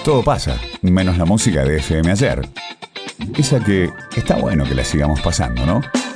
Todo pasa, menos la música de FM Ayer. Esa que está bueno que la sigamos pasando, ¿no?